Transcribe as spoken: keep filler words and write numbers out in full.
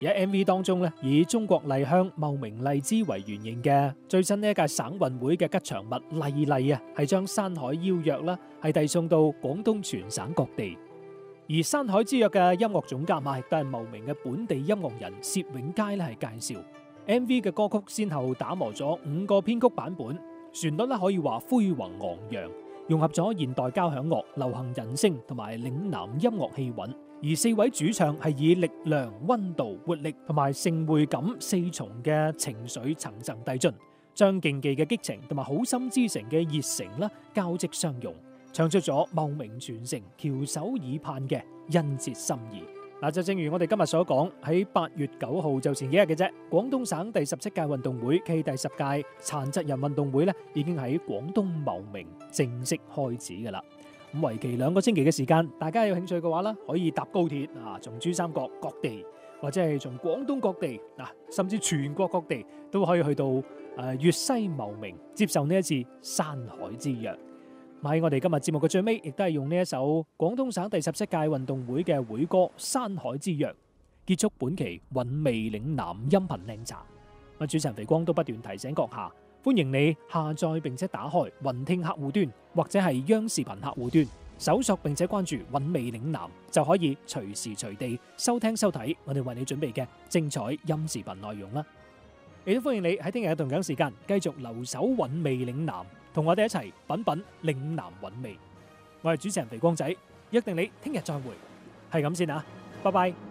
而喺 M V 當中咧，以中國麗香茂名荔枝為原型嘅最新呢一屆省運會嘅吉祥物麗麗啊，係將山海邀約啦，係遞送到廣東全省各地。而山海之約嘅音樂總監啊，亦都係茂名嘅本地音樂人薛永佳咧，係介紹 M V 嘅歌曲先後打磨咗五個編曲版本，旋律咧可以話恢宏昂揚，融合咗現代交響樂、流行人聲同埋嶺南音樂氣韻。而四位主唱係以力量、溫度、活力同埋盛會感四重嘅情緒層層遞進，將競技嘅激情同埋好心之城嘅熱誠啦交織相融，唱出咗茂名傳承翹首以盼嘅殷切心意。嗱，就正如我哋今日所講，喺八月九號就前幾日嘅啫，廣東省第十七屆運動會暨第十屆殘疾人運動會咧，已經喺廣東茂名正式開始噶啦。咁為期兩個星期嘅時間，大家有興趣嘅話咧，可以搭高鐵啊，從珠三角各地或者係從廣東各地啊，甚至全國各地都可以去到誒粵西茂名接受呢一次山海之約。喺我哋今日節目嘅最尾，亦都係用呢一首廣東省第十七屆運動會嘅會歌《山海之約》結束本期韻味嶺南音頻靚茶。我主持人肥光都不斷提醒閣下，歡迎你下載並且打開雲聽客戶端或者係央視頻客戶端，搜索並且關注韻味嶺南，就可以隨時隨地收聽收睇我哋為你準備嘅精彩音視頻內容啦。亦都歡迎你喺聽日嘅同樣時間繼續留守韻味嶺南，同我哋一齊品品嶺南韻味。我係主持人肥光仔，約定你聽日再會，係咁先啊，拜拜。